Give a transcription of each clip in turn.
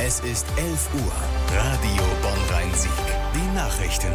Es ist 11 Uhr. Radio Bonn-Rhein-Sieg. Die Nachrichten.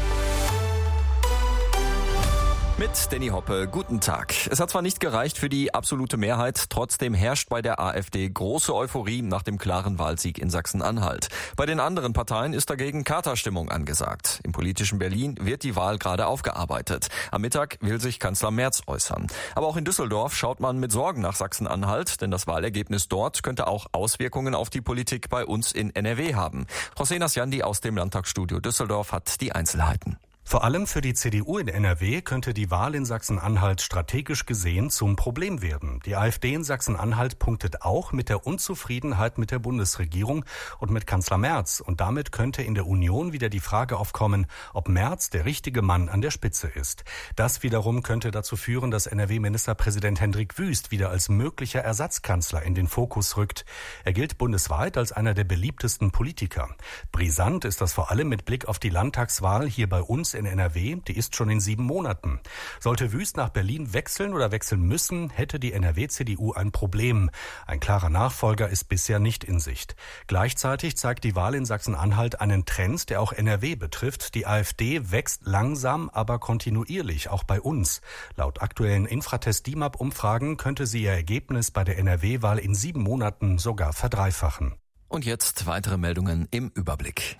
Mit Danny Hoppe, guten Tag. Es hat zwar nicht gereicht für die absolute Mehrheit, trotzdem herrscht bei der AfD große Euphorie nach dem klaren Wahlsieg in Sachsen-Anhalt. Bei den anderen Parteien ist dagegen Katerstimmung angesagt. Im politischen Berlin wird die Wahl gerade aufgearbeitet. Am Mittag will sich Kanzler Merz äußern. Aber auch in Düsseldorf schaut man mit Sorgen nach Sachsen-Anhalt, denn das Wahlergebnis dort könnte auch Auswirkungen auf die Politik bei uns in NRW haben. José Nasjandi aus dem Landtagsstudio Düsseldorf hat die Einzelheiten. Vor allem für die CDU in NRW könnte die Wahl in Sachsen-Anhalt strategisch gesehen zum Problem werden. Die AfD in Sachsen-Anhalt punktet auch mit der Unzufriedenheit mit der Bundesregierung und mit Kanzler Merz. Und damit könnte in der Union wieder die Frage aufkommen, ob Merz der richtige Mann an der Spitze ist. Das wiederum könnte dazu führen, dass NRW-Ministerpräsident Hendrik Wüst wieder als möglicher Ersatzkanzler in den Fokus rückt. Er gilt bundesweit als einer der beliebtesten Politiker. Brisant ist das vor allem mit Blick auf die Landtagswahl hier bei uns in NRW, die ist schon in 7 Monaten. Sollte Wüst nach Berlin wechseln oder wechseln müssen, hätte die NRW-CDU ein Problem. Ein klarer Nachfolger ist bisher nicht in Sicht. Gleichzeitig zeigt die Wahl in Sachsen-Anhalt einen Trend, der auch NRW betrifft. Die AfD wächst langsam, aber kontinuierlich, auch bei uns. Laut aktuellen Infratest-DIMAP-Umfragen könnte sie ihr Ergebnis bei der NRW-Wahl in 7 Monaten sogar verdreifachen. Und jetzt weitere Meldungen im Überblick.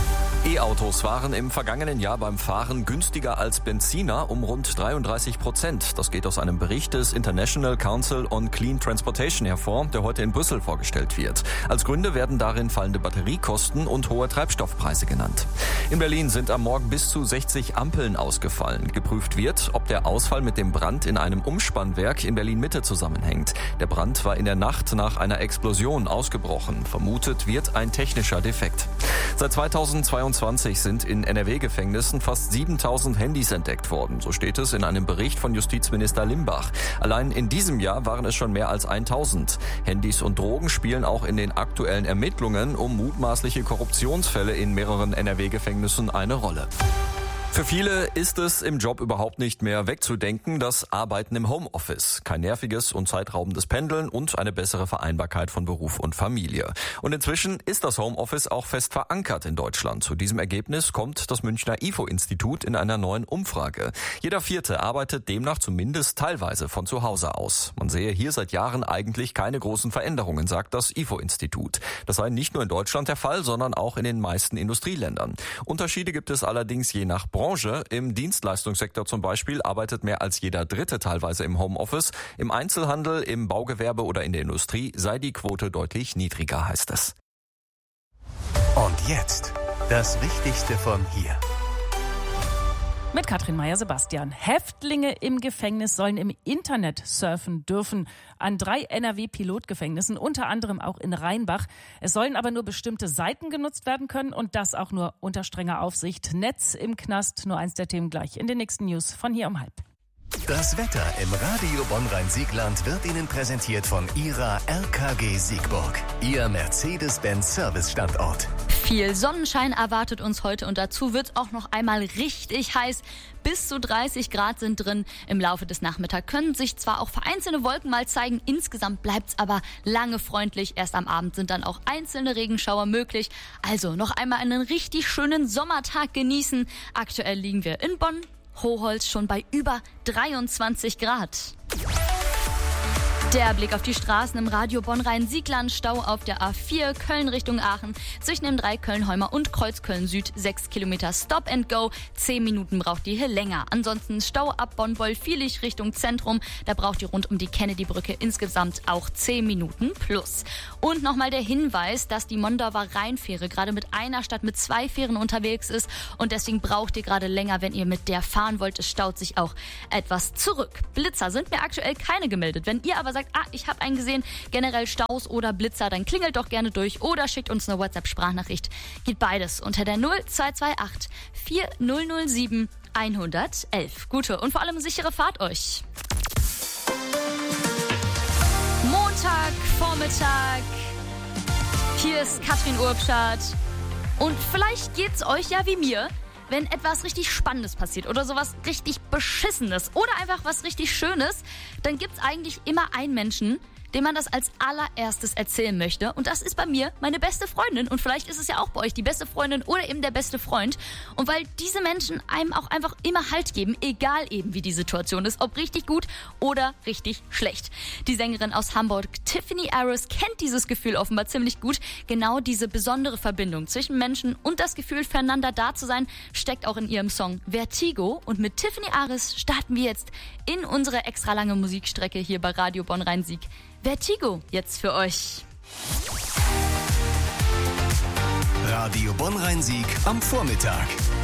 E-Autos waren im vergangenen Jahr beim Fahren günstiger als Benziner um rund 33%. Das geht aus einem Bericht des International Council on Clean Transportation hervor, der heute in Brüssel vorgestellt wird. Als Gründe werden darin fallende Batteriekosten und hohe Treibstoffpreise genannt. In Berlin sind am Morgen bis zu 60 Ampeln ausgefallen. Geprüft wird, ob der Ausfall mit dem Brand in einem Umspannwerk in Berlin-Mitte zusammenhängt. Der Brand war in der Nacht nach einer Explosion ausgebrochen. Vermutet wird ein technischer Defekt. Seit 2022 sind in NRW-Gefängnissen fast 7.000 Handys entdeckt worden. So steht es in einem Bericht von Justizminister Limbach. Allein in diesem Jahr waren es schon mehr als 1.000. Handys und Drogen spielen auch in den aktuellen Ermittlungen um mutmaßliche Korruptionsfälle in mehreren NRW-Gefängnissen eine Rolle. Für viele ist es im Job überhaupt nicht mehr wegzudenken, das Arbeiten im Homeoffice. Kein nerviges und zeitraubendes Pendeln und eine bessere Vereinbarkeit von Beruf und Familie. Und inzwischen ist das Homeoffice auch fest verankert in Deutschland. Zu diesem Ergebnis kommt das Münchner IFO-Institut in einer neuen Umfrage. Jeder Vierte arbeitet demnach zumindest teilweise von zu Hause aus. Man sehe hier seit Jahren eigentlich keine großen Veränderungen, sagt das IFO-Institut. Das sei nicht nur in Deutschland der Fall, sondern auch in den meisten Industrieländern. Unterschiede gibt es allerdings je nach Branche. Im Dienstleistungssektor zum Beispiel arbeitet mehr als jeder Dritte teilweise im Homeoffice. Im Einzelhandel, im Baugewerbe oder in der Industrie sei die Quote deutlich niedriger, heißt es. Und jetzt das Wichtigste von hier. Mit Katrin Meyer-Sebastian. Häftlinge im Gefängnis sollen im Internet surfen dürfen. An 3 NRW-Pilotgefängnissen, unter anderem auch in Rheinbach. Es sollen aber nur bestimmte Seiten genutzt werden können und das auch nur unter strenger Aufsicht. Netz im Knast, nur eins der Themen gleich in den nächsten News von hier um 12:30. Das Wetter im Radio Bonn-Rhein-Siegland wird Ihnen präsentiert von Ihrer RKG Siegburg, Ihr Mercedes-Benz-Service-Standort. Viel Sonnenschein erwartet uns heute und dazu wird es auch noch einmal richtig heiß. Bis zu 30 Grad sind drin. Im Laufe des Nachmittags können sich zwar auch vereinzelte Wolken mal zeigen, insgesamt bleibt es aber lange freundlich. Erst am Abend sind dann auch einzelne Regenschauer möglich. Also noch einmal einen richtig schönen Sommertag genießen. Aktuell liegen wir in Bonn, Hochholz schon bei über 23 Grad. Der Blick auf die Straßen im Radio Bonn-Rhein-Siegland, Stau auf der A4 Köln Richtung Aachen, zwischen dem 3 Köln-Heumer und Kreuz Köln-Süd, 6 Kilometer Stop and Go, 10 Minuten braucht die hier länger. Ansonsten Stau ab Bonn-Wolfvierlich Richtung Zentrum, da braucht ihr rund um die Kennedy-Brücke insgesamt auch 10 Minuten plus. Und nochmal der Hinweis, dass die Mondauer Rheinfähre gerade mit einer statt mit 2 Fähren unterwegs ist und deswegen braucht ihr gerade länger, wenn ihr mit der fahren wollt. Es staut sich auch etwas zurück. Blitzer sind mir aktuell keine gemeldet. Wenn ihr aber sagt, ich habe einen gesehen, generell Staus oder Blitzer, dann klingelt doch gerne durch oder schickt uns eine WhatsApp-Sprachnachricht. Geht beides unter der 0228 4007 111. Gute und vor allem sichere Fahrt euch. Montagvormittag. Hier ist Katrin Urbschat. Und vielleicht geht's euch ja wie mir, wenn etwas richtig Spannendes passiert oder sowas richtig Beschissenes oder einfach was richtig Schönes, dann gibt's eigentlich immer einen Menschen, dem man das als allererstes erzählen möchte. Und das ist bei mir meine beste Freundin. Und vielleicht ist es ja auch bei euch die beste Freundin oder eben der beste Freund. Und weil diese Menschen einem auch einfach immer Halt geben, egal eben wie die Situation ist, ob richtig gut oder richtig schlecht. Die Sängerin aus Hamburg, Tiffany Aris, kennt dieses Gefühl offenbar ziemlich gut. Genau diese besondere Verbindung zwischen Menschen und das Gefühl, füreinander da zu sein, steckt auch in ihrem Song Vertigo. Und mit Tiffany Aris starten wir jetzt in unsere extra lange Musikstrecke hier bei Radio Bonn-Rhein-Sieg. Vertigo jetzt für euch. Radio Bonn-Rhein-Sieg am Vormittag.